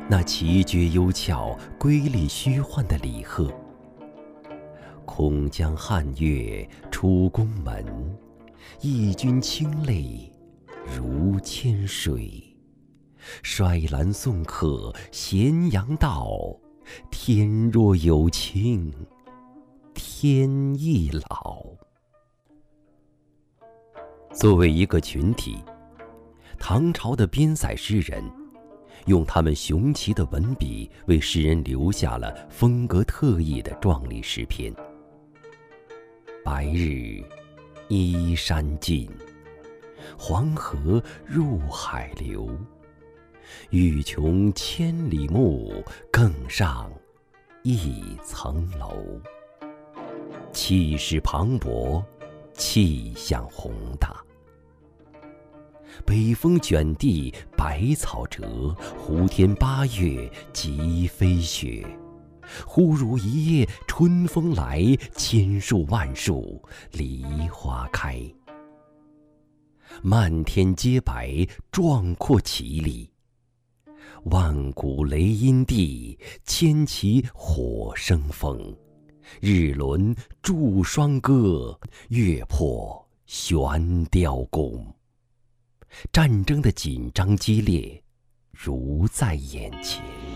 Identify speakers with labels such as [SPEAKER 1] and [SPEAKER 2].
[SPEAKER 1] 那奇绝幽峭、瑰丽虚幻的李贺。空江汉月出宫门，义军清泪如千水。衰兰送客咸阳道，天若有情天亦老。作为一个群体，唐朝的边塞诗人用他们雄奇的文笔为世人留下了风格特异的壮丽诗篇。白日依山尽，黄河入海流。欲穷千里目，更上一层楼。气势磅礴，气象宏大。北风卷地百草折，胡天八月即飞雪。忽如一夜春风来，千树万树梨花开。漫天洁白，壮阔绮丽。万古雷音地，千骑火生风。日轮祝双歌，月破悬雕弓。战争的紧张激烈，如在眼前。